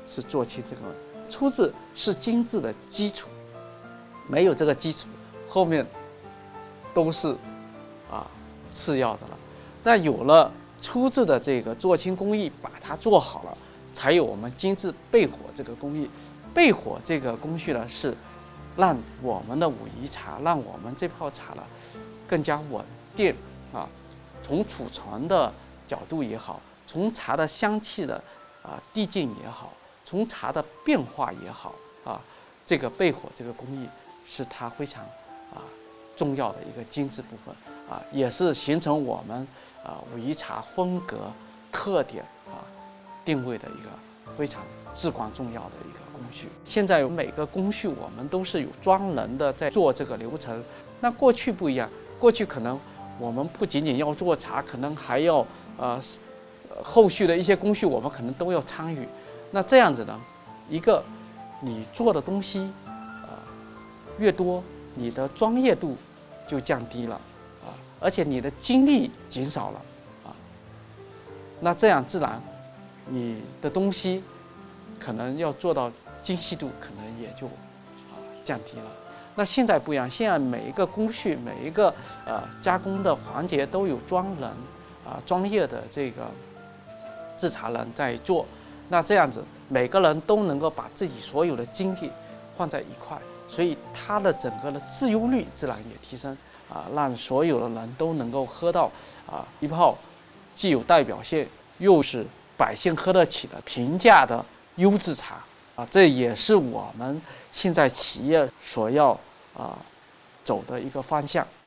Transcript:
是做清这个粗制是精致的基础，没有这个基础，后面都是次要的了。那有了粗制的这个做清工艺，把它做好了，才有我们精致焙火这个工艺。焙火这个工序呢，是让我们的武夷茶，让我们这泡茶呢更加稳定从储存的角度也好，从茶的香气的递进也好，从茶的变化也好这个焙火这个工艺是它非常重要的一个精致部分也是形成我们武夷茶风格特点定位的一个非常至关重要的一个工序。现在有每个工序我们都是有专人的在做这个流程，那过去不一样，过去可能我们不仅仅要做茶，可能还要后续的一些工序我们可能都要参与。那这样子呢，一个你做的东西越多，你的专业度就降低了而且你的精力减少了那这样自然你的东西可能要做到精细度可能也就降低了。那现在不一样，现在每一个工序，每一个加工的环节都有专人专业的这个制茶人在做。那这样子每个人都能够把自己所有的精力放在一块，所以它的整个的自由率自然也提升让所有的人都能够喝到一泡既有代表性又是百姓喝得起的平价的优质茶这也是我们现在企业所要走的一个方向。